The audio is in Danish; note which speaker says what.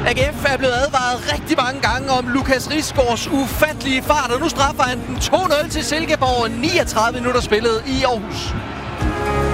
Speaker 1: AGF er blevet advaret rigtig mange gange om Lukas Risgaards ufattelige fart, og nu straffer han den 2-0 til Silkeborg, 39 minutter spillet i Aarhus.